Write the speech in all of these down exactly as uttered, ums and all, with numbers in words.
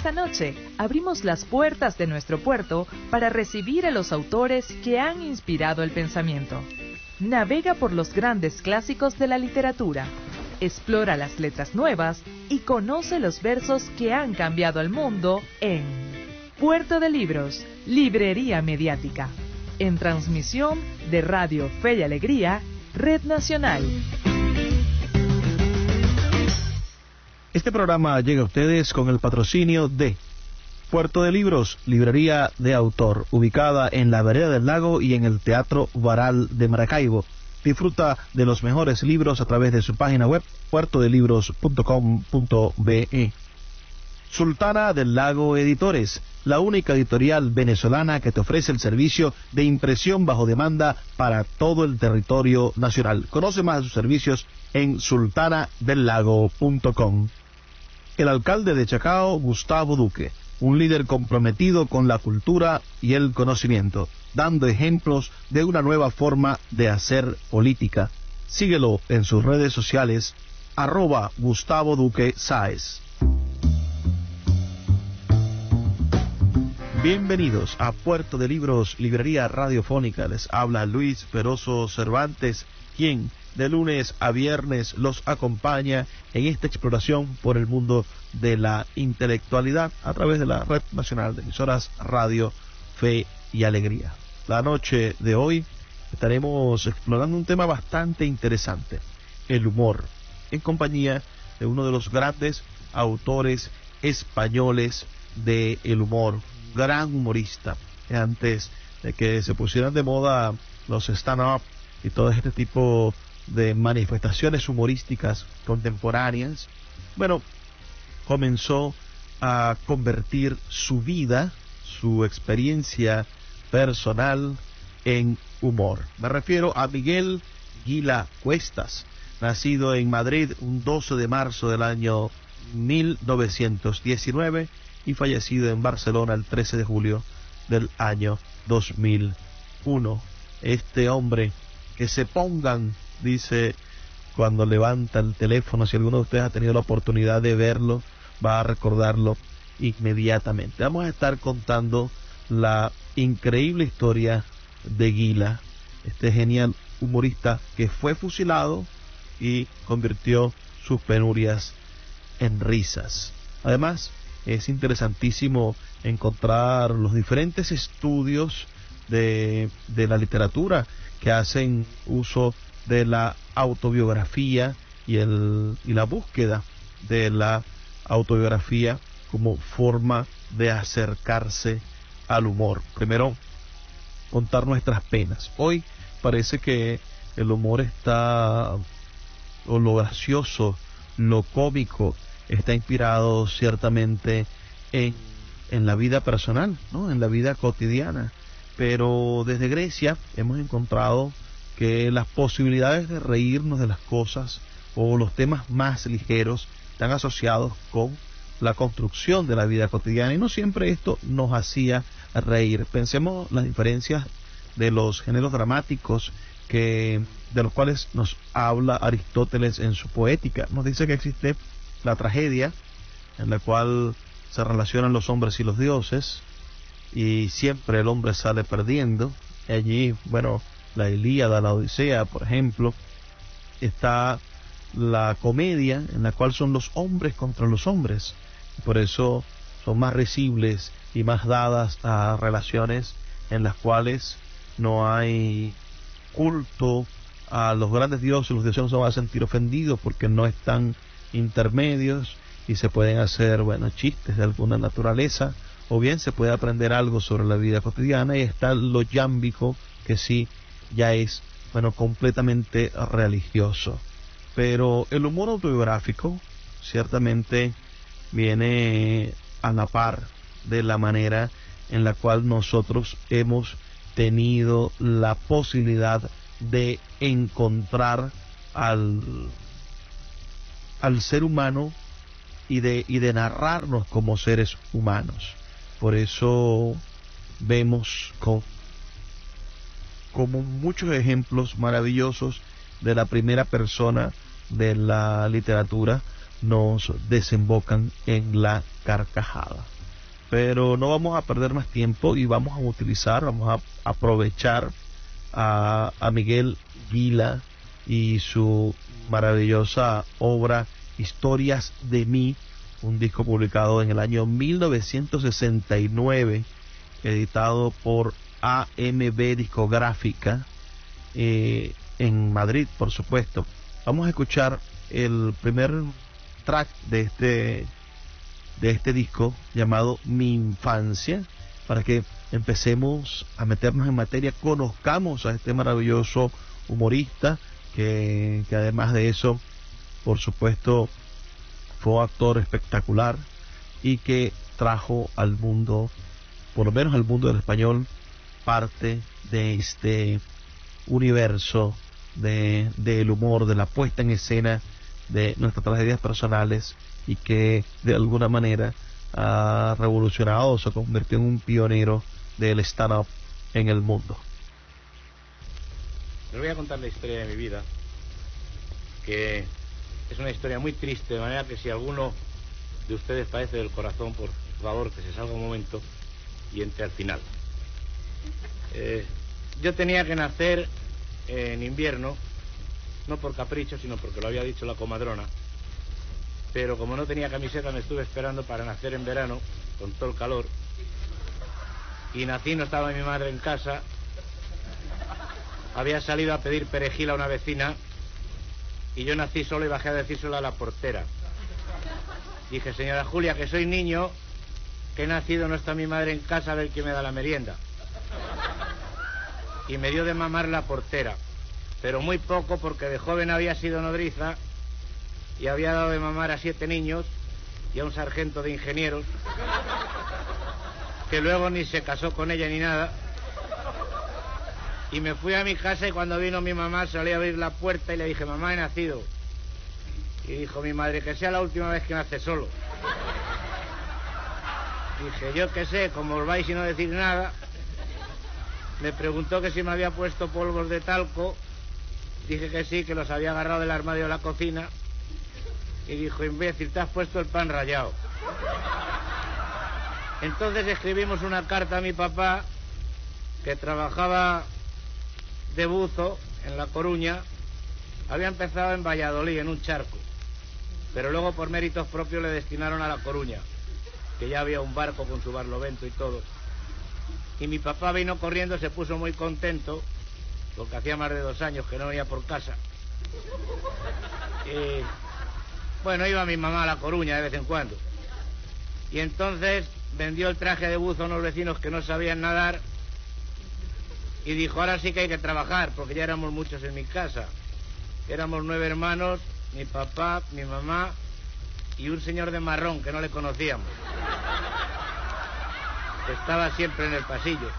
Esta noche abrimos las puertas de nuestro puerto para recibir a los autores que han inspirado el pensamiento. Navega por los grandes clásicos de la literatura, explora las letras nuevas y conoce los versos que han cambiado el mundo en Puerto de Libros, Librería Mediática, en transmisión de Radio Fe y Alegría, Red Nacional. Este programa llega a ustedes con el patrocinio de Puerto de Libros, librería de autor, ubicada en la Vereda del Lago y en el Teatro Baral de Maracaibo. Disfruta de los mejores libros a través de su página web, puerto de libros punto com punto be. Sultana del Lago Editores, la única editorial venezolana que te ofrece el servicio de impresión bajo demanda para todo el territorio nacional. Conoce más de sus servicios en sultana del lago punto com. El alcalde de Chacao, Gustavo Duque, un líder comprometido con la cultura y el conocimiento, dando ejemplos de una nueva forma de hacer política. Síguelo en sus redes sociales, arroba Gustavo Duque Sáez. Bienvenidos a Puerto de Libros, librería radiofónica. Les habla Luis Peroso Cervantes, quien de lunes a viernes los acompaña en esta exploración por el mundo de la intelectualidad a través de la Red Nacional de Emisoras Radio Fe y Alegría. La noche de hoy estaremos explorando un tema bastante interesante, el humor, en compañía de uno de los grandes autores españoles del humor, gran humorista, antes de que se pusieran de moda los stand-up y todo este tipo de manifestaciones humorísticas contemporáneas. Bueno, comenzó a convertir su vida, su experiencia personal en humor. Me refiero a Miguel Gila Cuestas, nacido en Madrid un doce de marzo del año mil novecientos diecinueve y fallecido en Barcelona el trece de julio del año dos mil uno. Este hombre, que se pongan, dice, cuando levanta el teléfono, si alguno de ustedes ha tenido la oportunidad de verlo, va a recordarlo inmediatamente. Vamos a estar contando la increíble historia de Gila, este genial humorista que fue fusilado y convirtió sus penurias en risas. Además, es interesantísimo encontrar los diferentes estudios de, de la literatura que hacen uso de la autobiografía y, el, y la búsqueda de la autobiografía como forma de acercarse al humor. Primero, contar nuestras penas. Hoy parece que el humor está, o lo gracioso, lo cómico, está inspirado ciertamente en, en la vida personal, ¿no? En la vida cotidiana. Pero desde Grecia hemos encontrado que las posibilidades de reírnos de las cosas o los temas más ligeros están asociados con la construcción de la vida cotidiana, y no siempre esto nos hacía reír. Pensemos las diferencias de los géneros dramáticos que, de los cuales nos habla Aristóteles en su Poética. Nos dice que existe la tragedia, en la cual se relacionan los hombres y los dioses, y siempre el hombre sale perdiendo. Allí, bueno, la Ilíada, la Odisea, por ejemplo. Está la comedia, en la cual son los hombres contra los hombres, por eso son más risibles y más dadas a relaciones en las cuales no hay culto a los grandes dioses. Los dioses no se van a sentir ofendidos porque no están intermedios, y se pueden hacer, bueno, chistes de alguna naturaleza, o bien se puede aprender algo sobre la vida cotidiana, y está lo yámbico, que sí ya es, bueno, completamente religioso. Pero el humor autobiográfico ciertamente viene a la par de la manera en la cual nosotros hemos tenido la posibilidad de encontrar al, al ser humano y de, y de narrarnos como seres humanos. Por eso vemos con, como muchos ejemplos maravillosos de la primera persona de la literatura nos desembocan en la carcajada. pero no vamos a perder más tiempo y vamos a utilizar, vamos a aprovechar a, a Miguel Gila y su maravillosa obra Historias de mí, un disco publicado en el año mil novecientos sesenta y nueve, editado por A M B Discográfica, eh, en Madrid, por supuesto. Vamos a escuchar el primer track de este de este disco, llamado Mi Infancia, para que empecemos a meternos en materia, conozcamos a este maravilloso humorista que, que además de eso, por supuesto, fue actor espectacular y que trajo al mundo, por lo menos al mundo del español, parte de este universo de del humor, de la puesta en escena de nuestras tragedias personales, y que de alguna manera ha revolucionado, se convirtió en un pionero del stand-up en el mundo. Les voy a contar la historia de mi vida, que es una historia muy triste, de manera que si alguno de ustedes padece del corazón, por favor que se salga un momento y entre al final. Eh, yo tenía que nacer en invierno, no por capricho, sino porque lo había dicho la comadrona, pero como no tenía camiseta me estuve esperando para nacer en verano, con todo el calor, y nací, no estaba mi madre en casa, había salido a pedir perejil a una vecina, y yo nací solo y bajé a decírselo a la portera. Dije, señora Julia, que soy niño, que he nacido, no está mi madre en casa, a ver quién me da la merienda. Y me dio de mamar la portera, pero muy poco, porque de joven había sido nodriza y había dado de mamar a siete niños y a un sargento de ingenieros, que luego ni se casó con ella ni nada. Y me fui a mi casa, y cuando vino mi mamá salí a abrir la puerta y le dije, mamá, he nacido. Y dijo mi madre, que sea la última vez que nace solo. Dije, yo qué sé, como os vais y no decir nada. Me preguntó que si me había puesto polvos de talco. Dije que sí, que los había agarrado del armario de la cocina. Y dijo, imbécil, te has puesto el pan rallado. Entonces escribimos una carta a mi papá, que trabajaba de buzo en La Coruña. Había empezado en Valladolid, en un charco, pero luego por méritos propios le destinaron a La Coruña, que ya había un barco con su barlovento y todo. Y mi papá vino corriendo, se puso muy contento, porque hacía más de dos años que no venía por casa. Y bueno, iba mi mamá a La Coruña de vez en cuando. Y entonces vendió el traje de buzo a unos vecinos que no sabían nadar, y dijo, ahora sí que hay que trabajar, porque ya éramos muchos en mi casa. Éramos nueve hermanos, mi papá, mi mamá y un señor de marrón que no le conocíamos. Estaba siempre en el pasillo.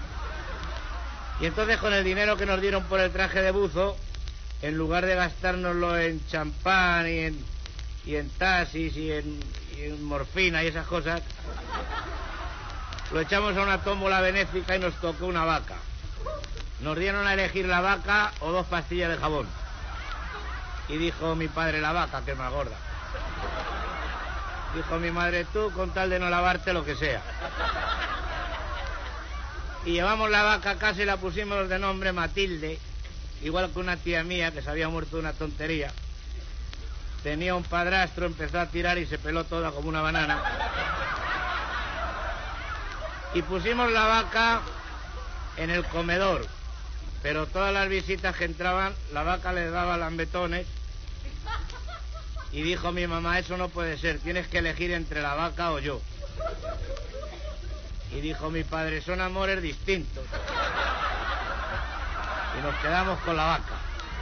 Y entonces, con el dinero que nos dieron por el traje de buzo, en lugar de gastárnoslo en champán y en, y en taxis y en, y en morfina y esas cosas, lo echamos a una tómbola benéfica y nos tocó una vaca. Nos dieron a elegir la vaca o dos pastillas de jabón. Y dijo mi padre, la vaca, que es más gorda. Dijo mi madre, tú, con tal de no lavarte, lo que sea. Y llevamos la vaca a casa y la pusimos de nombre Matilde, igual que una tía mía que se había muerto de una tontería. Tenía un padrastro, empezó a tirar y se peló toda como una banana. Y pusimos la vaca en el comedor, pero todas las visitas que entraban, la vaca les daba lambetones. Y dijo mi mamá, eso no puede ser, tienes que elegir entre la vaca o yo. Y dijo mi padre, son amores distintos. Y nos quedamos con la vaca.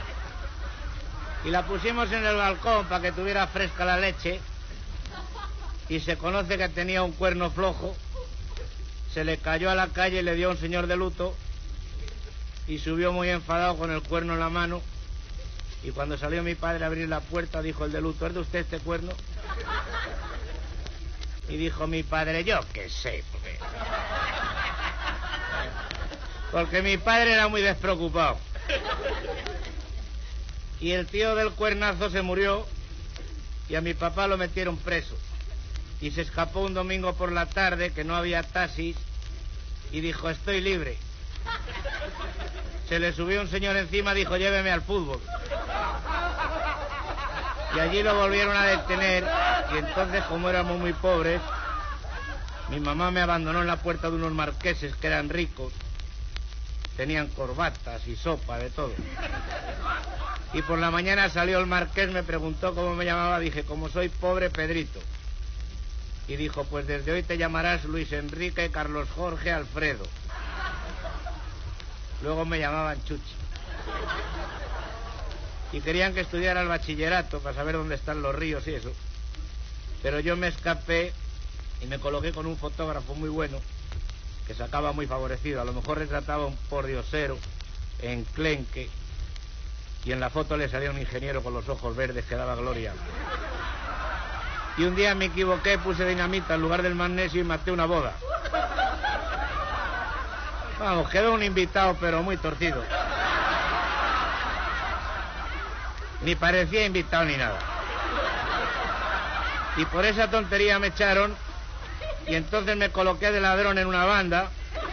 Y la pusimos en el balcón para que tuviera fresca la leche. Y se conoce que tenía un cuerno flojo. Se le cayó a la calle y le dio a un señor de luto. Y subió muy enfadado con el cuerno en la mano. Y cuando salió mi padre a abrir la puerta, dijo el de luto, ¿es de usted este cuerno? Y dijo mi padre, yo qué sé, porque... porque mi padre era muy despreocupado. Y el tío del cuernazo se murió y a mi papá lo metieron preso. y se escapó un domingo por la tarde que no había taxis y dijo, estoy libre. Se le subió un señor encima, dijo, lléveme al fútbol. Y allí lo volvieron a detener y entonces, como éramos muy pobres, mi mamá me abandonó en la puerta de unos marqueses que eran ricos, tenían corbatas y sopa, de todo. Y por la mañana salió el marqués, me preguntó cómo me llamaba, dije, como soy pobre, Pedrito. Y dijo, pues desde hoy te llamarás Luis Enrique, Carlos Jorge, Alfredo. Luego me llamaban Chuchi. Y querían que estudiara el bachillerato para saber dónde están los ríos y eso. Pero yo me escapé y me coloqué con un fotógrafo muy bueno que sacaba muy favorecido. A lo mejor retrataba un pordiosero enclenque y en la foto le salía un ingeniero con los ojos verdes que daba gloria. Y un día me equivoqué, puse dinamita en lugar del magnesio y maté una boda. Vamos, quedó un invitado pero muy torcido. Ni parecía invitado ni nada. Y por esa tontería me echaron y entonces me coloqué de ladrón en una banda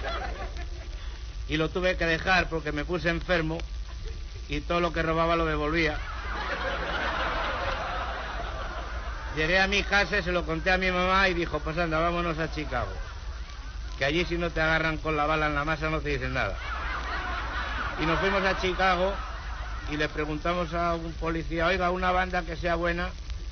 y lo tuve que dejar porque me puse enfermo y todo lo que robaba lo devolvía. Llegué a mi casa y se lo conté a mi mamá y dijo, pues anda, vámonos a Chicago, que allí si no te agarran con la bala en la masa no te dicen nada. Y nos fuimos a Chicago y le preguntamos a un policía, oiga, una banda que sea buena.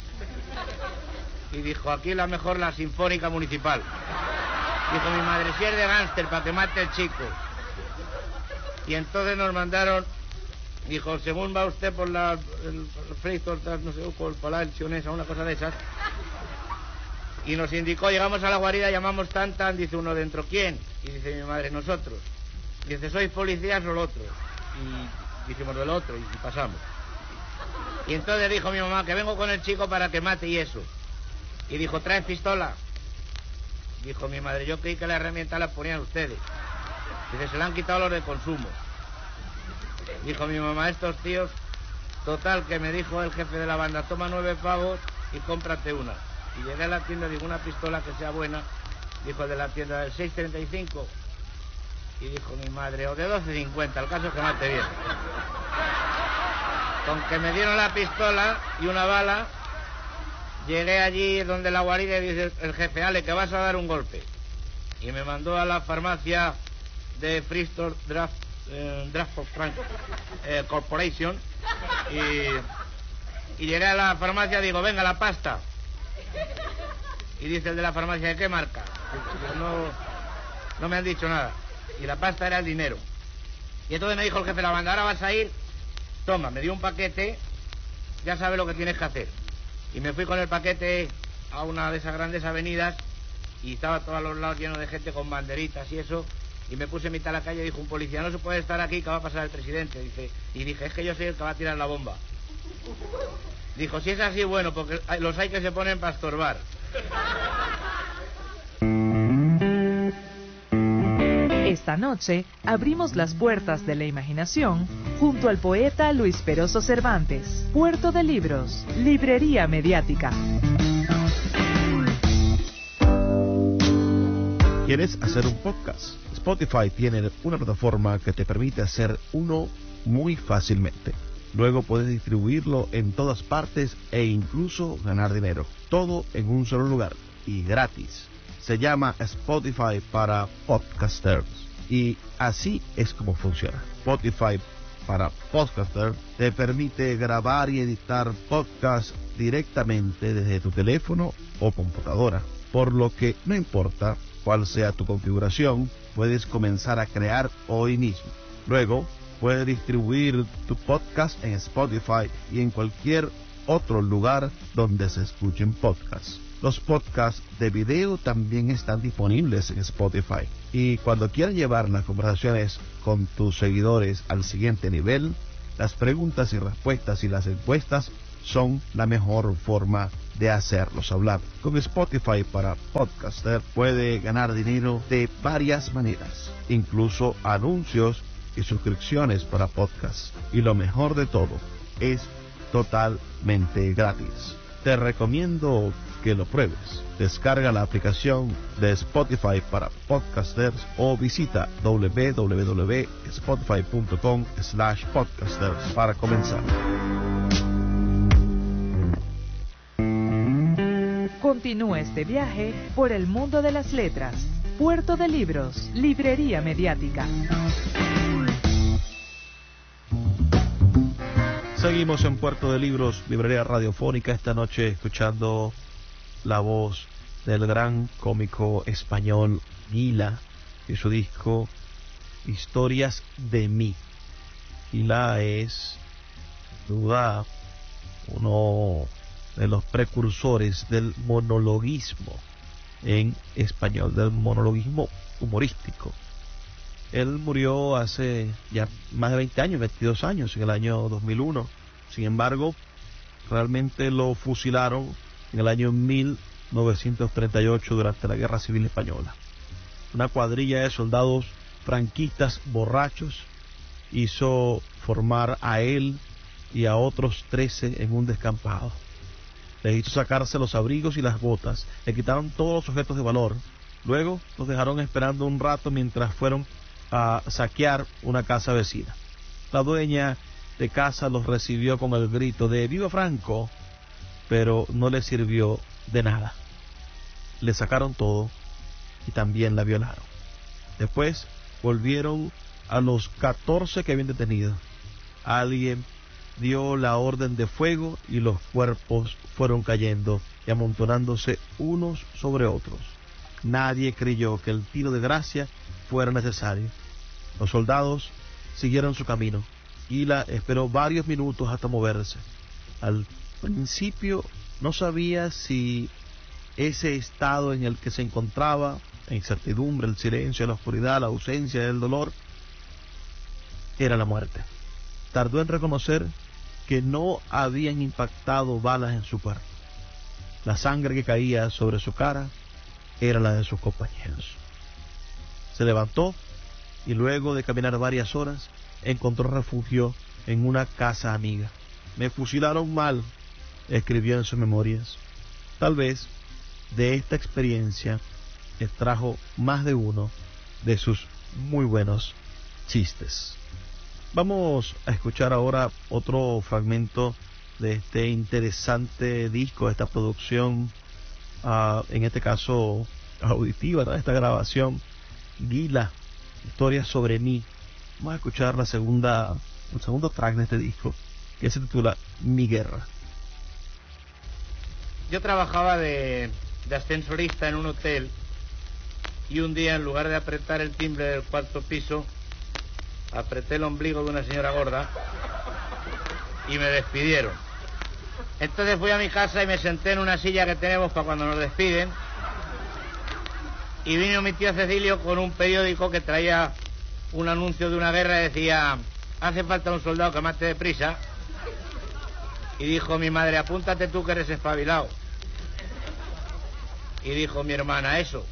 Y dijo, aquí la mejor, la Sinfónica Municipal. Dijo mi madre, si es de gánster, para que mate el chico. Y entonces nos mandaron, dijo, según va usted por la el, el Freistor, no sé, por, por la Elsionesa, una cosa de esas. Y nos indicó, llegamos a la guarida, llamamos tan tan, dice uno dentro, ¿quién? Y dice mi madre, nosotros. Dice, ¿sois policías o lo otro? Y dijimos del otro, y, y pasamos. Y entonces dijo mi mamá, que vengo con el chico para que mate y eso. Y dijo, ¿traes pistola? Dijo mi madre, yo creí que la herramienta la ponían ustedes. Dice, se la han quitado los de consumo. Dijo mi mamá, estos tíos, total, que me dijo el jefe de la banda, toma nueve pavos y cómprate una. Y llegué a la tienda, digo, una pistola que sea buena. Dijo el de la tienda, del seis treinta y cinco. Y dijo mi madre, o de doce cincuenta, el caso es que mate bien. Con que me dieron la pistola y una bala, llegué allí donde la guarida y dice el jefe, Ale, que vas a dar un golpe. Y me mandó a la farmacia de Freistor Draft, eh, Draft of Frank, eh, Corporation. Y, y llegué a la farmacia y digo, venga, la pasta. Y dice el de la farmacia, ¿de qué marca? Pues no, no me han dicho nada. Y la pasta era el dinero. Y entonces me dijo el jefe de la banda, ahora vas a ir, toma, me dio un paquete, ya sabes lo que tienes que hacer. Y me fui con el paquete a una de esas grandes avenidas y estaba todo a los lados lleno de gente con banderitas y eso. Y me puse en mitad de la calle y dijo un policía, no se puede estar aquí, que va a pasar el presidente. Dice, y dije, es que yo soy el que va a tirar la bomba. Dijo, si es así, bueno, porque los hay que se ponen para estorbar. Esta noche abrimos las puertas de la imaginación junto al poeta Luis Peroso Cervantes. Puerto de Libros, librería mediática. ¿Quieres hacer un podcast? Spotify tiene una plataforma que te permite hacer uno muy fácilmente. Luego puedes distribuirlo en todas partes e incluso ganar dinero. Todo en un solo lugar y gratis. Se llama Spotify para podcasters. Y así es como funciona. Spotify para podcasters te permite grabar y editar podcasts directamente desde tu teléfono o computadora. Por lo que no importa cuál sea tu configuración, puedes comenzar a crear hoy mismo. Luego, puedes distribuir tu podcast en Spotify y en cualquier otro lugar donde se escuchen podcasts. Los podcasts de video también están disponibles en Spotify. Y cuando quieras llevar las conversaciones con tus seguidores al siguiente nivel, las preguntas y respuestas y las encuestas son la mejor forma de hacerlos hablar. Con Spotify para podcaster puede ganar dinero de varias maneras, incluso anuncios y suscripciones para podcasts. Y lo mejor de todo, es totalmente gratis. te recomiendo que lo pruebes. Descarga la aplicación de Spotify para podcasters o visita w w w punto spotify punto com slash podcasters para comenzar. Continúa este viaje por el mundo de las letras. Puerto de Libros, librería mediática. Seguimos en Puerto de Libros, librería radiofónica, esta noche escuchando la voz del gran cómico español Gila y su disco Historias de mí. Gila es, duda, uno de los precursores del monologuismo en español, del monologuismo humorístico. Él murió hace ya más de veinte años, veintidós años, en el año dos mil uno. Sin embargo, realmente lo fusilaron en el año mil novecientos treinta y ocho durante la Guerra Civil Española. Una cuadrilla de soldados franquistas borrachos hizo formar a él y a otros trece en un descampado. Les hizo sacarse los abrigos y las botas, le quitaron todos los objetos de valor. Luego los dejaron esperando un rato mientras fueron a saquear una casa vecina. La dueña de casa los recibió con el grito de ¡Viva Franco!, pero no les sirvió de nada. Le sacaron todo y también la violaron. Después volvieron a los catorce que habían detenido. Alguien dio la orden de fuego y los cuerpos fueron cayendo y amontonándose unos sobre otros. Nadie creyó que el tiro de gracia fuera necesario. Los soldados siguieron su camino. Gila esperó varios minutos hasta moverse. Al principio no sabía si ese estado en el que se encontraba, la incertidumbre, el silencio, la oscuridad, la ausencia del dolor, era la muerte. Tardó en reconocer que no habían impactado balas en su cuerpo. La sangre que caía sobre su cara era la de sus compañeros. Se levantó y luego de caminar varias horas encontró refugio en una casa amiga. Me fusilaron mal, escribió en sus memorias. Tal vez de esta experiencia extrajo más de uno de sus muy buenos chistes. Vamos a escuchar ahora otro fragmento de este interesante disco, de esta producción, uh, en este caso auditiva, ¿no? Esta grabación, Gila, Historias sobre mí. Vamos a escuchar la segunda, el segundo track de este disco, que se titula Mi Guerra. Yo trabajaba de, de ascensorista en un hotel y un día, en lugar de apretar el timbre del cuarto piso, apreté el ombligo de una señora gorda y me despidieron. Entonces fui a mi casa y me senté en una silla que tenemos para cuando nos despiden, y vino mi tío Cecilio con un periódico que traía un anuncio de una guerra y decía: hace falta un soldado que mate deprisa. Y dijo mi madre: apúntate tú que eres espabilado. Y dijo mi hermana: eso.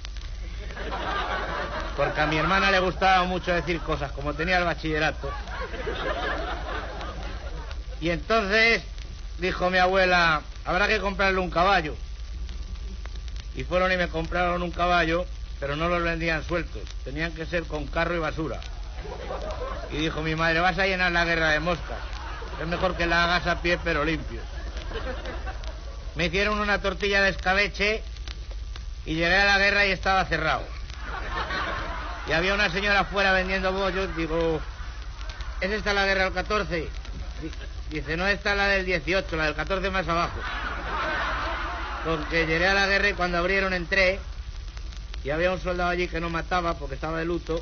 Porque a mi hermana le gustaba mucho decir cosas, como tenía el bachillerato. Y entonces dijo mi abuela: habrá que comprarle un caballo. Y fueron y me compraron un caballo, pero no los vendían sueltos, tenían que ser con carro y basura. Y dijo mi madre: vas a llenar la guerra de moscas, es mejor que la hagas a pie pero limpio. Me hicieron una tortilla de escabeche y llegué a la guerra y estaba cerrado. Y había una señora afuera vendiendo bollos. Digo: ¿es esta la guerra del catorce? Dice: no, esta es la del dieciocho, la del catorce más abajo. Porque llegué a la guerra y cuando abrieron entré y había un soldado allí que no mataba porque estaba de luto.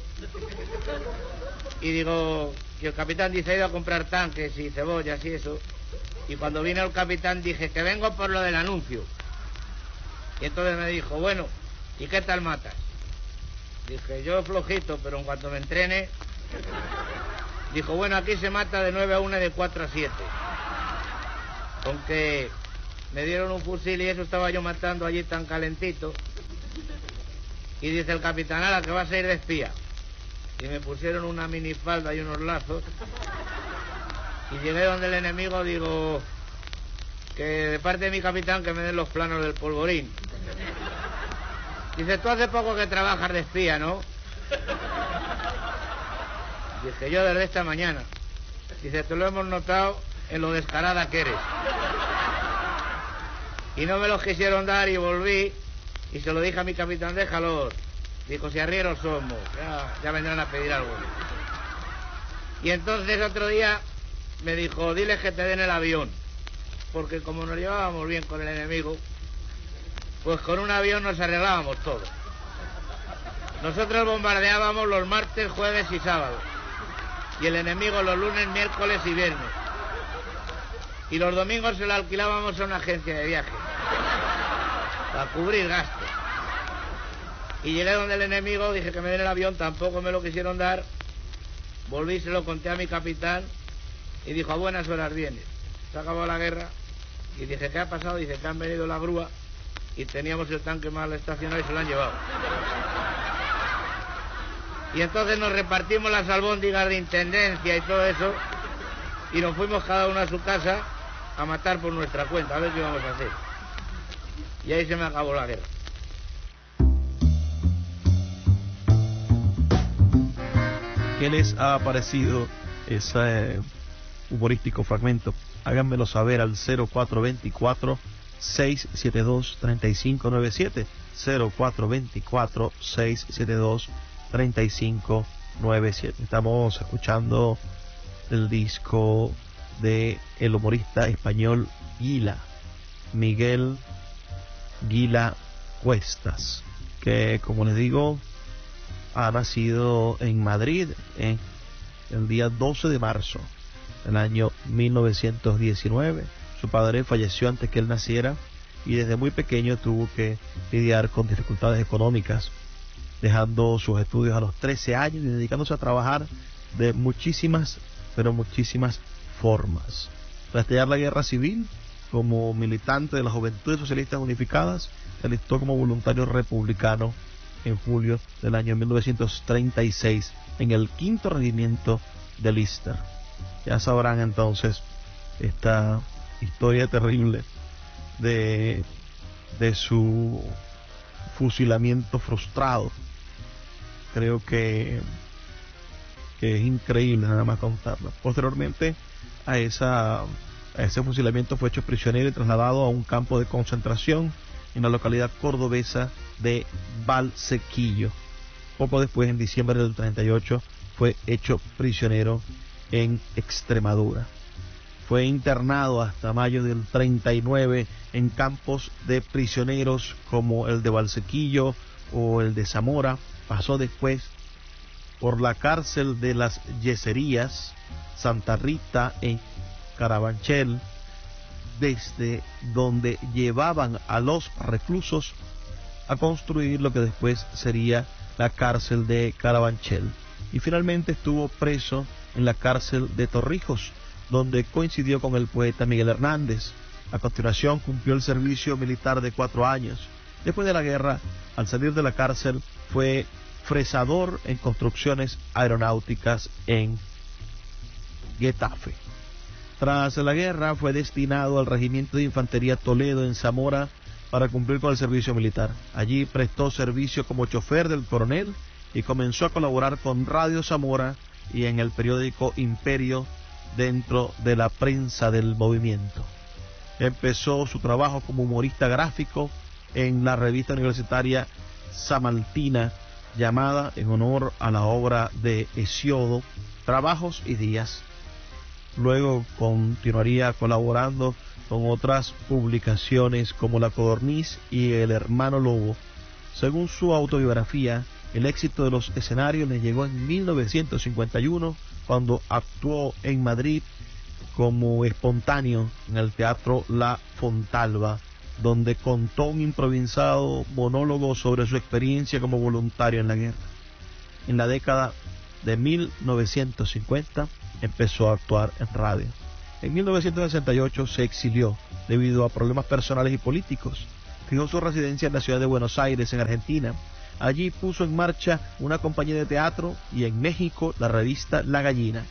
Y digo, y el capitán dice: he ido a comprar tanques y cebollas y eso. Y cuando vino el capitán dije: que vengo por lo del anuncio. Y entonces me dijo: bueno, ¿y qué tal matas? Dije: yo flojito, pero en cuanto me entrene. Dijo: bueno, aquí se mata de nueve a una y de cuatro a siete. Con que me dieron un fusil y eso estaba yo matando allí tan calentito. Y dice el capitán: ala, que vas a ir de espía. Y me pusieron una minifalda y unos lazos. Y llegué donde el enemigo, digo: que de parte de mi capitán que me den los planos del polvorín. Dice, tú hace poco que trabajas de espía, ¿no? Dije, yo desde esta mañana. Dice, te lo hemos notado en lo descarada que eres. Y no me los quisieron dar y volví y se lo dije a mi capitán, déjalos. Dijo, si arrieros somos, ya, ya vendrán a pedir algo. Y entonces otro día me dijo, diles que te den el avión. Porque como nos llevábamos bien con el enemigo, pues con un avión nos arreglábamos todo. Nosotros bombardeábamos los martes, jueves y sábados. Y el enemigo los lunes, miércoles y viernes. Y los domingos se lo alquilábamos a una agencia de viaje. Para cubrir gastos. Y llegué donde el enemigo, dije que me den el avión, tampoco me lo quisieron dar. Volví, se lo conté a mi capitán y dijo, a buenas horas vienes. Se acabó la guerra. Y dije, ¿qué ha pasado? Dice que han venido la grúa y teníamos el tanque mal estacionado y se lo han llevado. Y entonces nos repartimos las albóndigas de intendencia y todo eso y nos fuimos cada uno a su casa a matar por nuestra cuenta, a ver qué íbamos a hacer. Y ahí se me acabó la guerra. ¿Qué les ha parecido ese humorístico fragmento? Háganmelo saber al cero cuatro dos cuatro, seis siete dos, tres cinco nueve siete, cero cuatro dos cuatro, seis siete dos, tres cinco nueve siete. Estamos escuchando el disco de el humorista español Gila, Miguel Gila Cuestas, que como les digo ha nacido en Madrid en el día doce de marzo del año mil novecientos diecinueve. Su padre falleció antes que él naciera y desde muy pequeño tuvo que lidiar con dificultades económicas, dejando sus estudios a los trece años y dedicándose a trabajar de muchísimas, pero muchísimas formas. Tras estallar la guerra civil, como militante de las Juventudes Socialistas Unificadas, se alistó como voluntario republicano en julio del año mil novecientos treinta y seis en el quinto regimiento de Lister. Ya sabrán entonces esta historia terrible de, de su fusilamiento frustrado. Creo que, que es increíble nada más contarlo. Posteriormente a, esa, a ese fusilamiento fue hecho prisionero y trasladado a un campo de concentración en la localidad cordobesa de Valsequillo. Poco después, en diciembre del treinta y ocho, fue hecho prisionero en Extremadura. Fue internado hasta mayo del treinta y nueve en campos de prisioneros como el de Valsequillo o el de Zamora. Pasó después por la cárcel de las Yeserías, Santa Rita en Carabanchel, desde donde llevaban a los reclusos a construir lo que después sería la cárcel de Carabanchel. Y finalmente estuvo preso en la cárcel de Torrijos, donde coincidió con el poeta Miguel Hernández. A continuación cumplió el servicio militar de cuatro años. Después de la guerra, al salir de la cárcel, fue fresador en construcciones aeronáuticas en Getafe. Tras la guerra fue destinado al Regimiento de Infantería Toledo en Zamora para cumplir con el servicio militar. Allí prestó servicio como chofer del coronel y comenzó a colaborar con Radio Zamora y en el periódico Imperio dentro de la prensa del movimiento. Empezó su trabajo como humorista gráfico en la revista universitaria Samaltina, llamada en honor a la obra de Hesiodo, Trabajos y Días. Luego continuaría colaborando con otras publicaciones como La Codorniz y El Hermano Lobo. Según su autobiografía, el éxito de los escenarios le llegó en mil novecientos cincuenta y uno, cuando actuó en Madrid como espontáneo en el Teatro La Fontalba, donde contó un improvisado monólogo sobre su experiencia como voluntario en la guerra. En la década de mil novecientos cincuenta empezó a actuar en radio. En mil novecientos sesenta y ocho se exilió debido a problemas personales y políticos. Fijó su residencia en la ciudad de Buenos Aires, en Argentina. Allí puso en marcha una compañía de teatro y en México la revista La Gallina.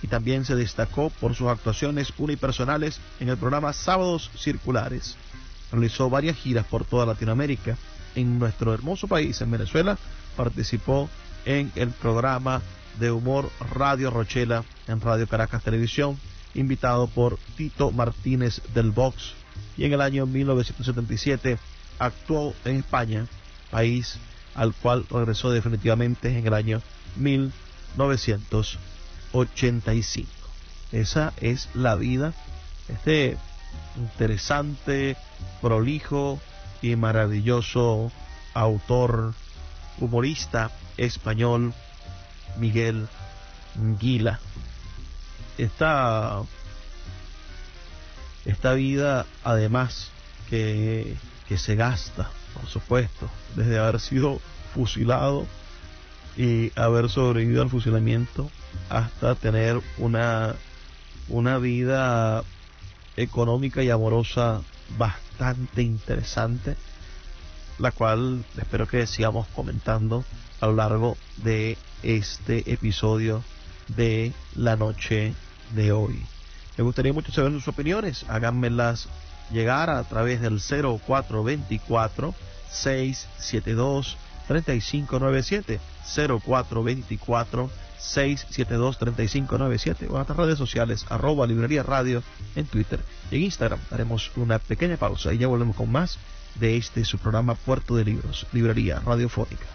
y también se destacó por sus actuaciones unipersonales en el programa Sábados Circulares. Realizó varias giras por toda Latinoamérica. En nuestro hermoso país, en Venezuela, participó en el programa de humor Radio Rochela en Radio Caracas Televisión, invitado por Tito Martínez del Vox, y en el año mil novecientos setenta y siete actuó en España, país al cual regresó definitivamente en el año mil novecientos ochenta y cinco. Esa es la vida de este interesante, prolijo y maravilloso autor, humorista español, Miguel Gila. Esta, esta vida, además, que, que se gasta, por supuesto, desde haber sido fusilado y haber sobrevivido al fusilamiento hasta tener una, una vida económica y amorosa bastante interesante, la cual espero que sigamos comentando a lo largo de este episodio de la noche de hoy. Me gustaría mucho saber sus opiniones, háganmelas llegar a través del cero cuatro dos cuatro, seis siete dos, tres cinco nueve siete, cero cuatro dos cuatro, seis siete dos, tres cinco nueve siete, o en nuestras redes sociales, arroba Librería Radio en Twitter y en Instagram. Haremos una pequeña pausa y ya volvemos con más de este su programa Puerto de Libros, Librería Radiofónica.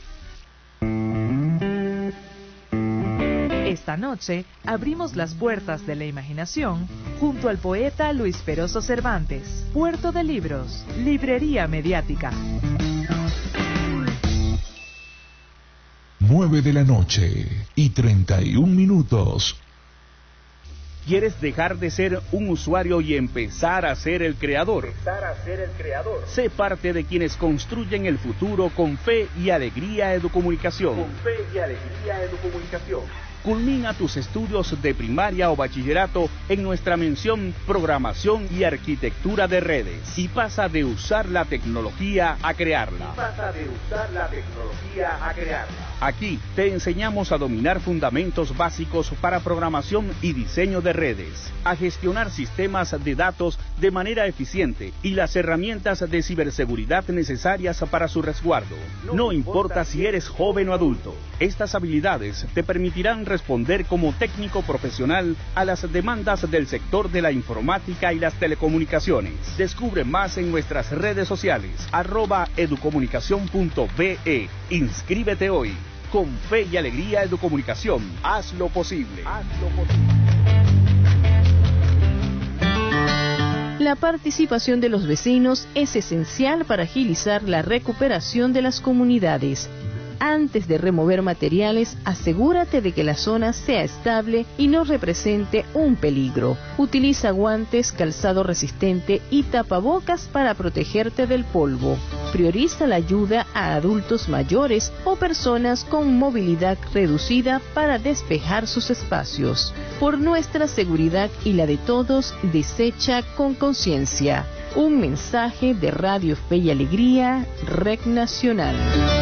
Esta noche abrimos las puertas de la imaginación junto al poeta Luis Peroso Cervantes. Puerto de Libros, Librería Mediática. Nueve de la noche y treinta y un minutos. ¿Quieres dejar de ser un usuario y empezar a ser el creador? Empezar a ser el creador. Sé parte de quienes construyen el futuro con fe y alegría Educomunicación. Con fe y alegría Educomunicación. Culmina tus estudios de primaria o bachillerato en nuestra mención Programación y Arquitectura de Redes y pasa de usar la tecnología a crearla. Y pasa de usar la tecnología a crearla. Aquí te enseñamos a dominar fundamentos básicos para programación y diseño de redes, a gestionar sistemas de datos de manera eficiente y las herramientas de ciberseguridad necesarias para su resguardo. No, no importa si eres joven o adulto, estas habilidades te permitirán responder como técnico profesional a las demandas del sector de la informática y las telecomunicaciones. Descubre más en nuestras redes sociales, arroba educomunicación punto be. Inscríbete hoy. Con fe y alegría Educomunicación, haz lo posible. Haz lo posible. La participación de los vecinos es esencial para agilizar la recuperación de las comunidades. Antes de remover materiales, asegúrate de que la zona sea estable y no represente un peligro. Utiliza guantes, calzado resistente y tapabocas para protegerte del polvo. Prioriza la ayuda a adultos mayores o personas con movilidad reducida para despejar sus espacios. Por nuestra seguridad y la de todos, desecha con conciencia. Un mensaje de Radio Fe y Alegría, Red Nacional.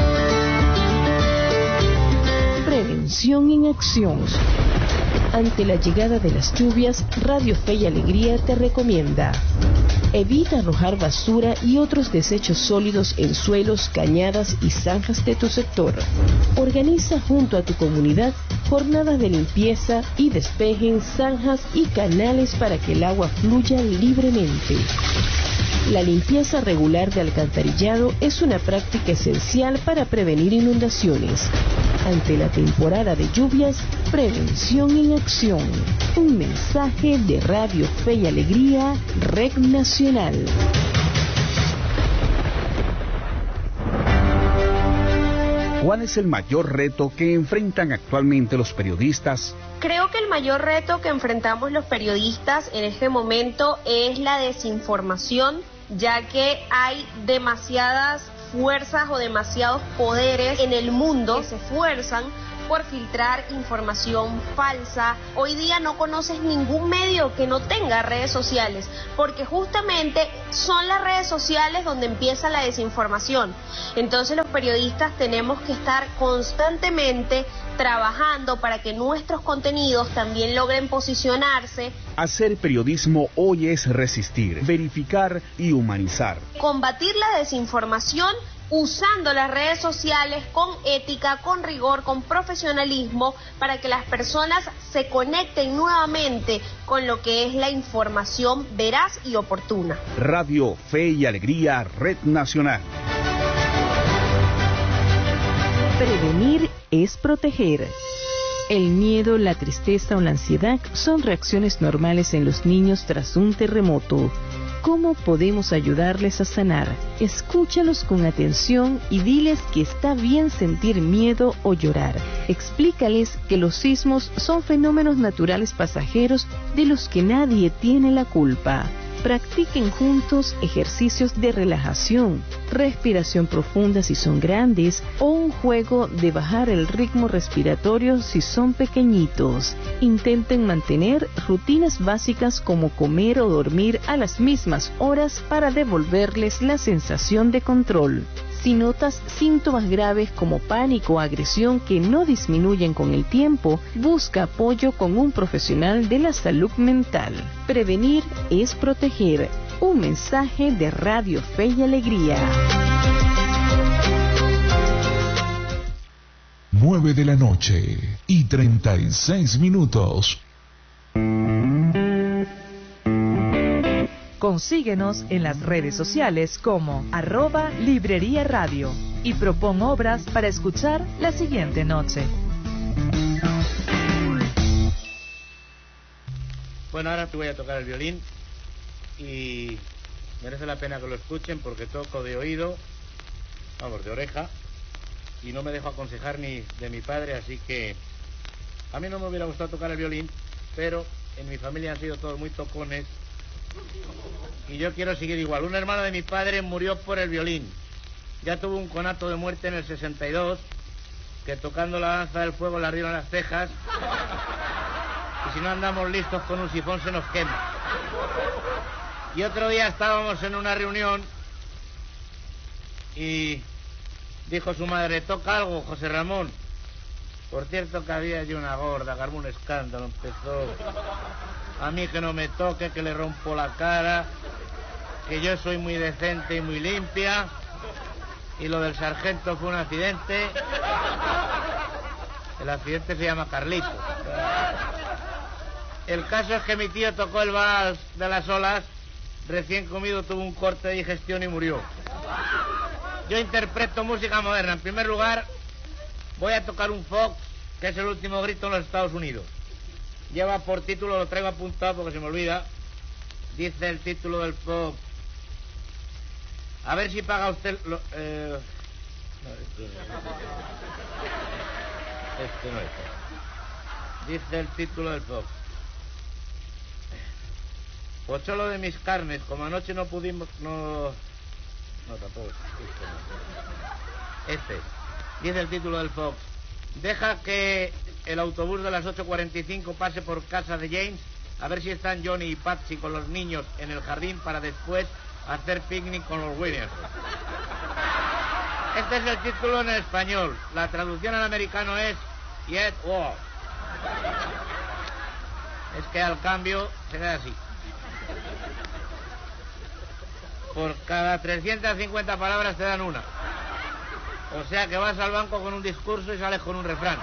Prevención en acción. Ante la llegada de las lluvias, Radio Fe y Alegría te recomienda: evita arrojar basura y otros desechos sólidos en suelos, cañadas y zanjas de tu sector. Organiza junto a tu comunidad jornadas de limpieza y despeje en zanjas y canales para que el agua fluya libremente. La limpieza regular de alcantarillado es una práctica esencial para prevenir inundaciones. Ante la temporada de lluvias, prevención en acción. Un mensaje de Radio Fe y Alegría, Red Nacional. ¿Cuál es el mayor reto que enfrentan actualmente los periodistas? Creo que el mayor reto que enfrentamos los periodistas en este momento es la desinformación, ya que hay demasiadas fuerzas o demasiados poderes en el mundo que se esfuerzan por filtrar información falsa. Hoy día no conoces ningún medio que no tenga redes sociales, porque justamente son las redes sociales donde empieza la desinformación. Entonces los periodistas tenemos que estar constantemente trabajando para que nuestros contenidos también logren posicionarse. Hacer periodismo hoy es resistir, verificar y humanizar. Combatir la desinformación usando las redes sociales con ética, con rigor, con profesionalismo, para que las personas se conecten nuevamente con lo que es la información veraz y oportuna. Radio Fe y Alegría, Red Nacional. Prevenir es proteger. El miedo, la tristeza o la ansiedad son reacciones normales en los niños tras un terremoto. ¿Cómo podemos ayudarles a sanar? Escúchalos con atención y diles que está bien sentir miedo o llorar. Explícales que los sismos son fenómenos naturales pasajeros de los que nadie tiene la culpa. Practiquen juntos ejercicios de relajación, respiración profunda si son grandes o un juego de bajar el ritmo respiratorio si son pequeñitos. Intenten mantener rutinas básicas como comer o dormir a las mismas horas para devolverles la sensación de control. Si notas síntomas graves como pánico o agresión que no disminuyen con el tiempo, busca apoyo con un profesional de la salud mental. Prevenir es proteger. Un mensaje de Radio Fe y Alegría. nueve de la noche y treinta y seis minutos. Consíguenos en las redes sociales como arroba Librería Radio y propon obras para escuchar la siguiente noche. Bueno, ahora te voy a tocar el violín y merece la pena que lo escuchen porque toco de oído, vamos, de oreja, y no me dejo aconsejar ni de mi padre, así que a mí no me hubiera gustado tocar el violín, pero en mi familia han sido todos muy tocones y yo quiero seguir igual. Un hermano de mi padre murió por el violín, ya tuvo un conato de muerte en el sesenta y dos, que tocando la danza del fuego le arriban las cejas y si no andamos listos con un sifón se nos quema. Y otro día estábamos en una reunión y dijo su madre: toca algo, José Ramón. Por cierto que había allí una gorda, que armó un escándalo, empezó: a mí que no me toque, que le rompo la cara, que yo soy muy decente y muy limpia, y lo del sargento fue un accidente. El accidente se llama Carlito. El caso es que mi tío tocó el vals de las olas, recién comido tuvo un corte de digestión y murió. Yo interpreto música moderna. En primer lugar, voy a tocar un fox, que es el último grito en los Estados Unidos. Lleva por título, lo traigo apuntado porque se me olvida, dice el título del fox. A ver si paga usted... Lo, eh... no, este, este no es. Dice el título del fox: Pocholo de mis carnes, como anoche no pudimos... No, no tampoco. Este. Dice el título del fox: deja que el autobús de las ocho cuarenta y cinco pase por casa de James, a ver si están Johnny y Patsy con los niños en el jardín para después hacer picnic con los Williams. Este es el título en español. La traducción al americano es Yet War. Es que al cambio se da así. Por cada trescientas cincuenta palabras te dan una. O sea que vas al banco con un discurso y sales con un refrán.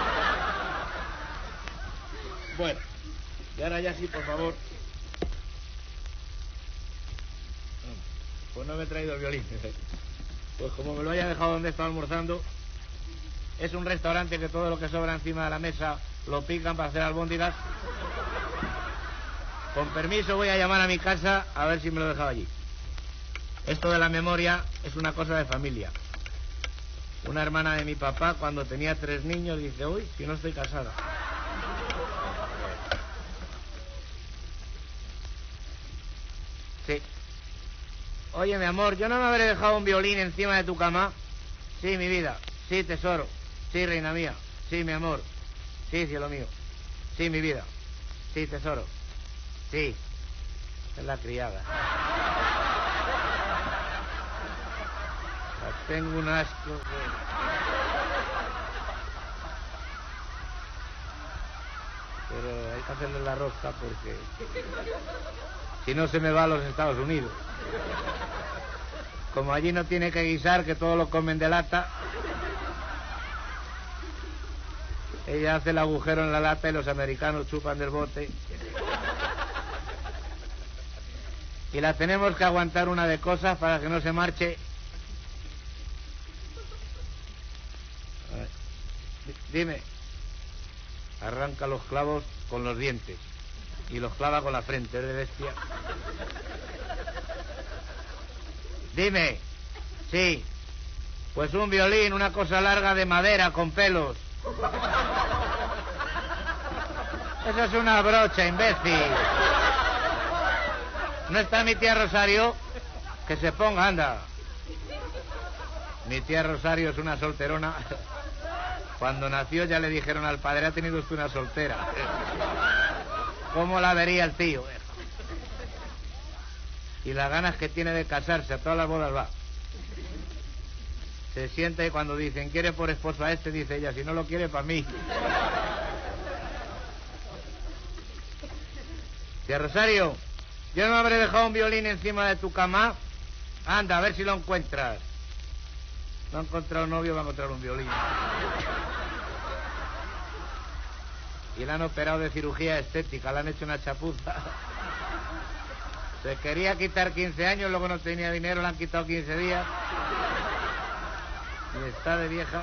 Bueno, y ahora ya sí, por favor. Pues no me he traído el violín. Pues como me lo haya dejado donde estaba almorzando. Es un restaurante que todo lo que sobra encima de la mesa lo pican para hacer albóndigas. Con permiso voy a llamar a mi casa a ver si me lo he dejado allí. Esto de la memoria es una cosa de familia. Una hermana de mi papá, cuando tenía tres niños, dice: uy, si no estoy casada. Sí. Oye, mi amor, ¿yo no me habré dejado un violín encima de tu cama? Sí, mi vida. Sí, tesoro. Sí, reina mía. Sí, mi amor. Sí, cielo mío. Sí, mi vida. Sí, tesoro. Sí. Es la criada. La tengo un asco. Que... Pero hay que hacerle la rosca porque... si no se me va a los Estados Unidos. Como allí no tiene que guisar, que todo lo comen de lata... ella hace el agujero en la lata y los americanos chupan del bote. Y la tenemos que aguantar una de cosas para que no se marche. A ver, dime. Arranca los clavos con los dientes y los clava con la frente, ¿es de bestia? Dime. Sí. Pues un violín, una cosa larga de madera con pelos. Eso es una brocha, imbécil. ¿No está mi tía Rosario? Que se ponga, anda. Mi tía Rosario es una solterona. Cuando nació ya le dijeron al padre, ha tenido usted una soltera. ¿Cómo la vería el tío? Y las ganas que tiene de casarse, a todas las bodas va. Se sienta y cuando dicen, ¿quiere por esposo a este? Dice ella, si no lo quiere, para mí. Tía Rosario, yo no habré dejado un violín encima de tu cama. Anda, a ver si lo encuentras. No ha encontrado un novio, va a encontrar un violín. Y le han operado de cirugía estética, le han hecho una chapuza. Se quería quitar quince años, luego no tenía dinero, le han quitado quince días. Y está de vieja.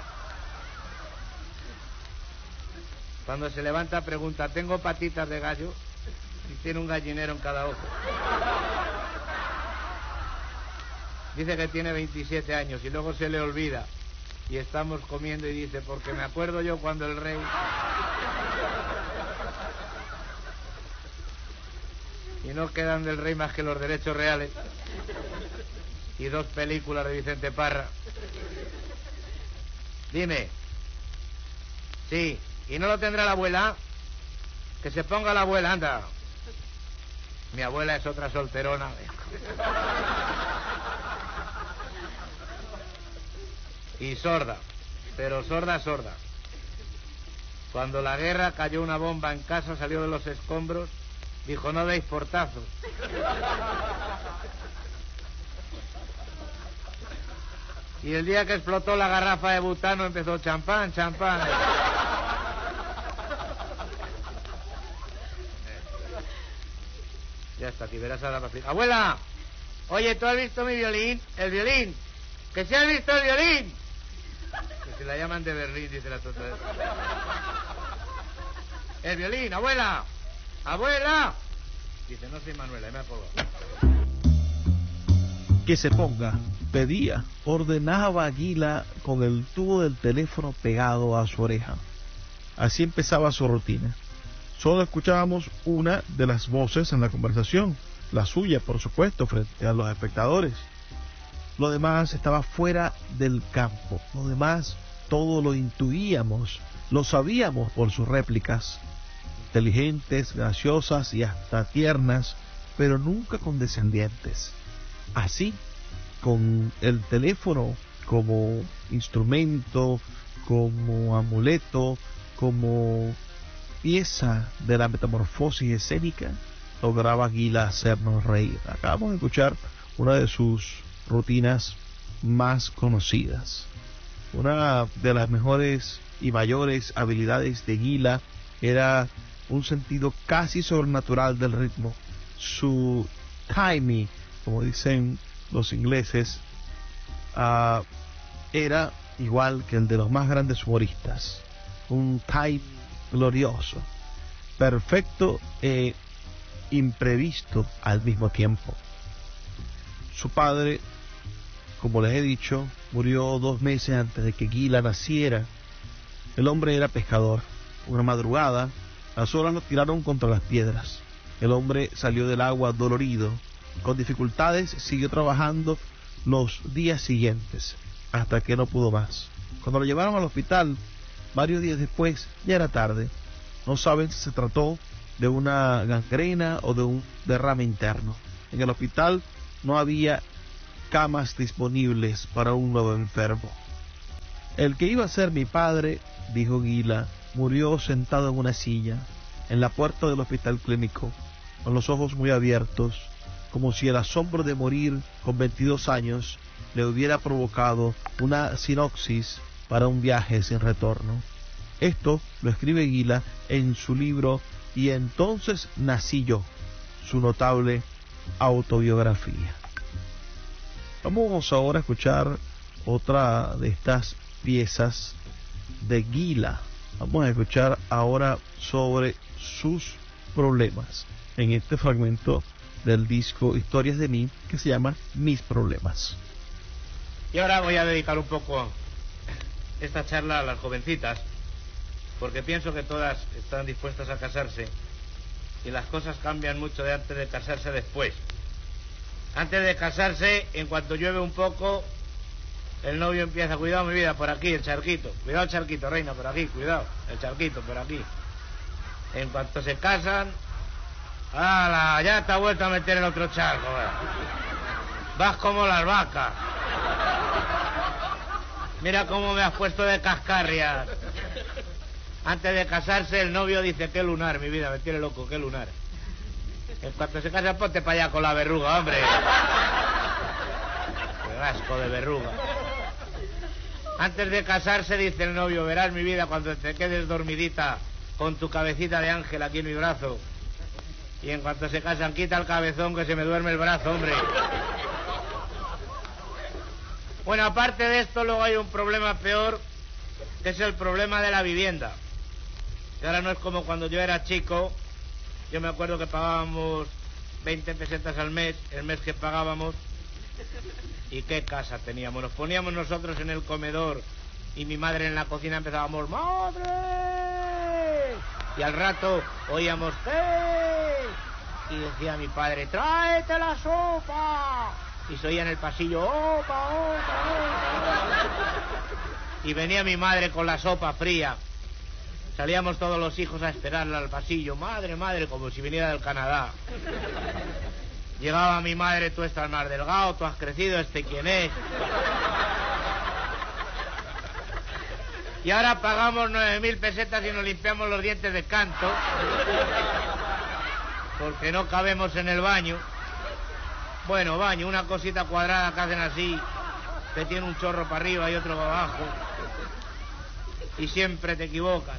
Cuando se levanta pregunta, ¿tengo patitas de gallo? Y tiene un gallinero en cada ojo. Dice que tiene veintisiete años y luego se le olvida. Y estamos comiendo y dice, porque me acuerdo yo cuando el rey... Y no quedan del rey más que los derechos reales. Y dos películas de Vicente Parra. Dime. Sí. ¿Y no lo tendrá la abuela? Que se ponga la abuela, anda. Mi abuela es otra solterona. Y sorda. Pero sorda, sorda. Cuando la guerra cayó una bomba en casa, salió de los escombros, dijo, no deis portazos. Y el día que explotó la garrafa de butano empezó champán, champán. Ya está, aquí verás ahora. Abuela, oye, ¿tú has visto mi violín? El violín. ¿Que se has visto el violín? Que se la llaman de Berlín, dice la tonta. El violín, abuela. Abuela. Dice, no soy Manuela, me ha colgado. Que se ponga, pedía, ordenaba a Aguila con el tubo del teléfono pegado a su oreja. Así empezaba su rutina. Solo escuchábamos una de las voces en la conversación, la suya, por supuesto, frente a los espectadores. Lo demás estaba fuera del campo. Lo demás, todo lo intuíamos, lo sabíamos por sus réplicas, inteligentes, graciosas y hasta tiernas, pero nunca condescendientes. Así, con el teléfono como instrumento, como amuleto, como pieza de la metamorfosis escénica, lograba Aguila hacernos reír. Acabamos de escuchar una de sus rutinas más conocidas. Una de las mejores y mayores habilidades de Aguila era un sentido casi sobrenatural del ritmo. Su timing, como dicen los ingleses, uh, era igual que el de los más grandes humoristas. Un timing glorioso, perfecto e imprevisto al mismo tiempo. Su padre, como les he dicho, murió dos meses antes de que Aguila naciera. El hombre era pescador. Una madrugada, las olas lo tiraron contra las piedras. El hombre salió del agua dolorido. Con dificultades siguió trabajando los días siguientes, hasta que no pudo más. Cuando lo llevaron al hospital, Varios días después, ya era tarde. No saben si se trató de una gangrena o de un derrame interno. En el hospital no había camas disponibles para un nuevo enfermo. El que iba a ser mi padre, dijo Gila, murió sentado en una silla, en la puerta del hospital clínico, con los ojos muy abiertos, como si el asombro de morir con veintidós años le hubiera provocado una sinopsis para un viaje sin retorno. Esto lo escribe Gila en su libro Y entonces nací yo, su notable autobiografía. Vamos ahora a escuchar otra de estas piezas de Gila. Vamos a escuchar ahora sobre sus problemas en este fragmento del disco Historias de mí, que se llama Mis problemas. Y ahora voy a dedicar un poco esta charla a las jovencitas, porque pienso que todas están dispuestas a casarse y las cosas cambian mucho de antes de casarse después. Antes de casarse, en cuanto llueve un poco, el novio empieza: cuidado mi vida, por aquí, el charquito, cuidado el charquito, reina, por aquí, cuidado, el charquito, por aquí. En cuanto se casan, ¡hala! Ya te ha vuelto a meter en otro charco, ¿verdad? Vas como las vacas. Mira cómo me has puesto de cascarrias. Antes de casarse, el novio dice: qué lunar, mi vida, me tiene loco, qué lunar. En cuanto se casa, ponte para allá con la verruga, hombre. Qué asco de verruga. Antes de casarse, dice el novio: verás, mi vida, cuando te quedes dormidita con tu cabecita de ángel aquí en mi brazo. Y en cuanto se casan, quita el cabezón que se me duerme el brazo, hombre. Bueno, aparte de esto, luego hay un problema peor, que es el problema de la vivienda. Que ahora no es como cuando yo era chico. Yo me acuerdo que pagábamos veinte pesetas al mes, el mes que pagábamos. ¿Y qué casa teníamos? Nos poníamos nosotros en el comedor y mi madre en la cocina empezábamos: ¡madre! Y al rato oíamos: ¿qué? Y decía mi padre: ¡tráete la sopa! Y se oía en el pasillo: ¡opa, opa, opa! Y venía mi madre con la sopa fría. Salíamos todos los hijos a esperarla al pasillo: madre, madre, como si viniera del Canadá. Llegaba mi madre: tú estás más delgado, tú has crecido, ¿este quién es? Y ahora pagamos nueve mil pesetas y nos limpiamos los dientes de canto, porque no cabemos en el baño. Bueno, baño, una cosita cuadrada que hacen así, que tiene un chorro para arriba y otro para abajo, y siempre te equivocas.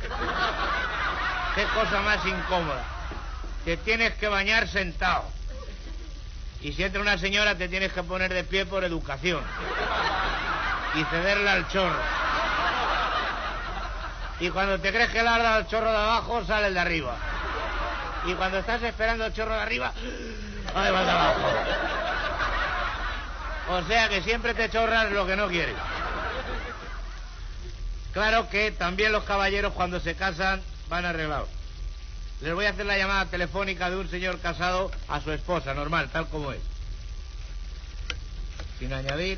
Qué cosa más incómoda. Te tienes que bañar sentado, y si entra una señora te tienes que poner de pie por educación y cederle al chorro. Y cuando te crees que le has dado el chorro de abajo, sale el de arriba. Y cuando estás esperando el chorro de arriba, ahí va el de abajo. O sea que siempre te chorras lo que no quieres. Claro que también los caballeros, cuando se casan, van arreglados. Les voy a hacer la llamada telefónica de un señor casado a su esposa, normal, tal como es. Sin añadir.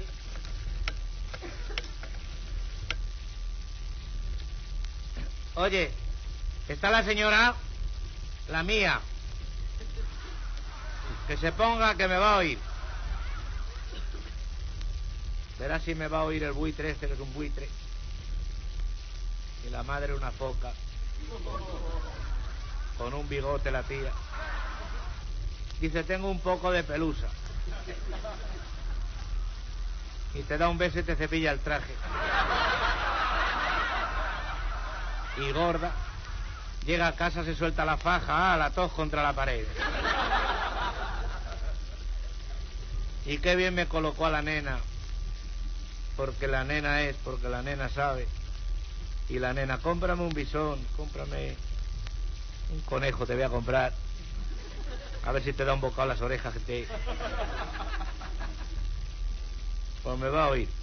Oye, ¿está la señora? La mía. Que se ponga, que me va a oír. Verás si me va a oír el buitre este, que es un buitre. Y la madre una foca. Con un bigote la tía. Dice: tengo un poco de pelusa. Y te da un beso y te cepilla el traje. Y gorda. Llega a casa, se suelta la faja, ah, la tos contra la pared. Y qué bien me colocó a la nena. Porque la nena es, porque la nena sabe. Y la nena: cómprame un bisón, cómprame un conejo, te voy a comprar. A ver si te da un bocado las orejas que te... Pues me va a oír.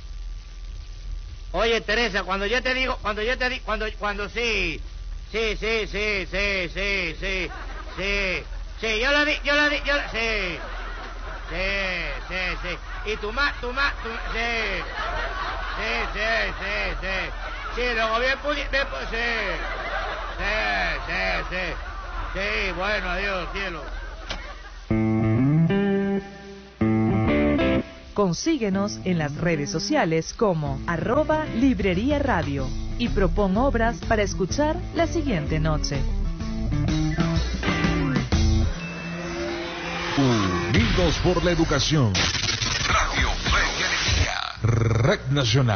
Oye, Teresa, cuando yo te digo, cuando yo te digo, cuando, cuando sí, sí, sí, sí, sí, sí, sí, sí, sí, yo lo di, yo lo di, yo lo, sí, sí, sí, sí, y tu ma, tu ma, tu, sí, sí, sí, sí, sí. Sí, luego bien pudiera... Sí, sí, sí, sí. Sí, bueno, adiós, cielo. Consíguenos en las redes sociales como arroba Librería Radio y propon obras para escuchar la siguiente noche. Unidos por la educación. Radio Fe y Alegría. Red Nacional.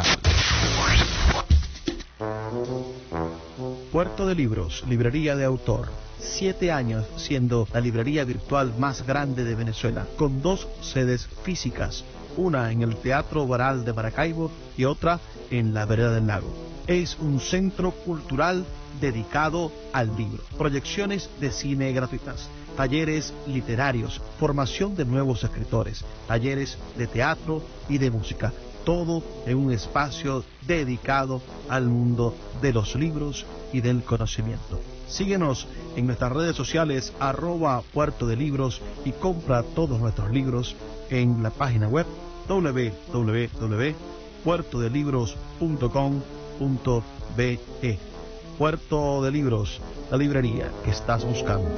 Puerto de Libros, librería de autor. Siete años siendo la librería virtual más grande de Venezuela, con dos sedes físicas, una en el Teatro Baral de Maracaibo y otra en la Vereda del Lago. Es un centro cultural dedicado al libro, proyecciones de cine gratuitas, talleres literarios, formación de nuevos escritores, talleres de teatro y de música, todo en un espacio dedicado al mundo de los libros y del conocimiento. Síguenos en nuestras redes sociales, arroba Puerto de Libros, y compra todos nuestros libros en la página web doble u doble u doble u punto puerto de libros punto com punto be. Puerto de Libros, la librería que estás buscando.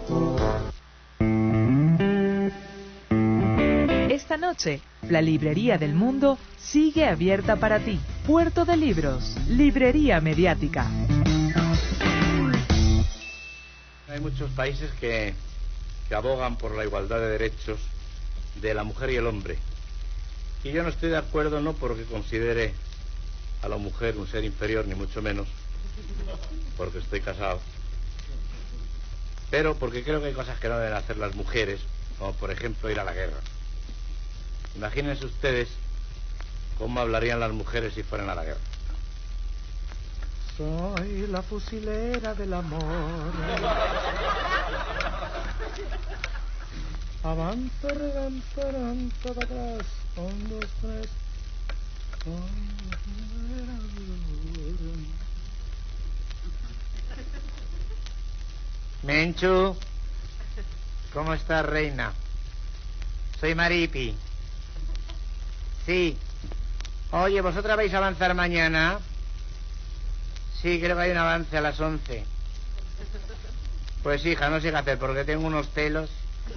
Esta noche, la Librería del Mundo sigue abierta para ti. Puerto de Libros, librería mediática. Hay muchos países que, que abogan por la igualdad de derechos de la mujer y el hombre. Y yo no estoy de acuerdo, no porque considere a la mujer un ser inferior, ni mucho menos, porque estoy casado, pero porque creo que hay cosas que no deben hacer las mujeres, como por ejemplo ir a la guerra. Imagínense ustedes cómo hablarían las mujeres si fueran a la guerra. Soy la fusilera del amor. Avanza, revanza, avanza, para atrás. Un, dos, tres. Menchu, ¿cómo estás, reina? Soy Maripi. Sí. Oye, ¿vosotras vais a avanzar mañana? Sí, creo que hay un avance a las once. Pues hija, no sé qué hacer porque tengo unos celos.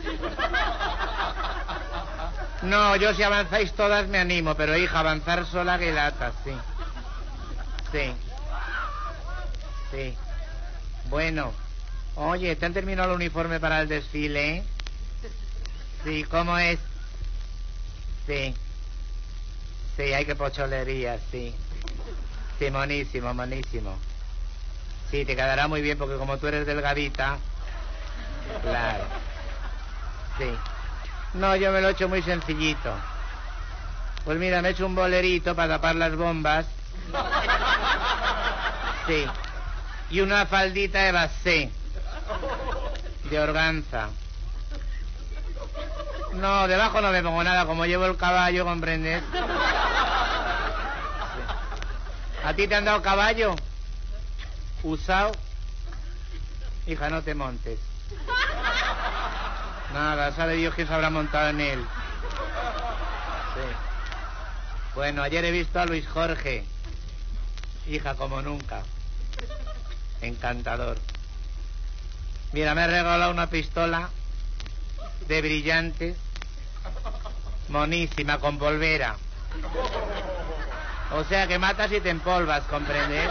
No, yo si avanzáis todas me animo, pero hija, avanzar sola que lata, sí. Sí. Sí. Bueno. Oye, ¿te han terminado el uniforme para el desfile? Sí, ¿cómo es? Sí. Sí, hay que pocholería, sí. Sí, monísimo, monísimo. Sí, te quedará muy bien porque como tú eres delgadita. Claro. Sí. No, yo me lo he hecho muy sencillito. Pues mira, me he hecho un bolerito para tapar las bombas. Sí. Y una faldita de basé. De organza. No, debajo no me pongo nada, como llevo el caballo, ¿comprendes? Sí. ¿A ti te han dado caballo? ¿Usado? Hija, no te montes. Nada, sabe Dios quién se habrá montado en él. Sí. Bueno, ayer he visto a Luis Jorge. Hija, como nunca. Encantador. Mira, me ha regalado una pistola de brillantes, monísima, con polvera. O sea que matas y te empolvas, ¿comprendes?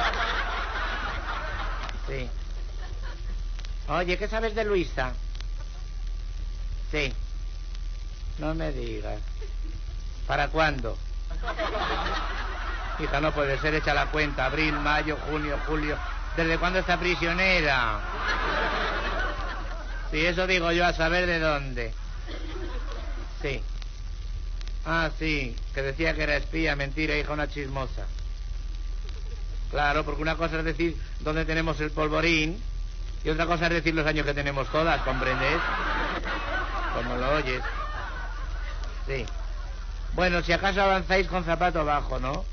Sí. Oye, ¿qué sabes de Luisa? Sí. No me digas. ¿Para cuándo? Hija, no puede ser, hecha la cuenta. Abril, mayo, junio, julio. ¿Desde cuándo está prisionera? Sí, eso digo yo, a saber de dónde. Sí. Ah, sí, que decía que era espía, mentira, hija, una chismosa. Claro, porque una cosa es decir dónde tenemos el polvorín y otra cosa es decir los años que tenemos todas, ¿comprendes? Como lo oyes. Sí. Bueno, si acaso avanzáis con zapato bajo, ¿no?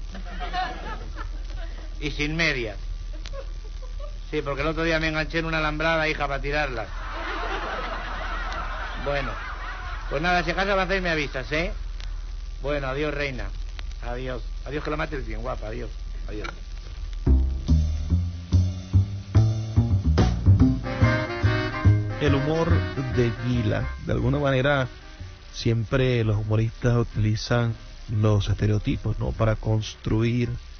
Y sin medias. Sí, porque el otro día me enganché en una alambrada, hija, para tirarlas. Bueno, pues nada, si acaso avanzáis me avisas, ¿eh? Bueno, adiós, reina. Adiós. Adiós, que la mates bien guapa. Adiós. Adiós. El humor de Gila, de alguna manera, siempre los humoristas utilizan los estereotipos, ¿no?, para construir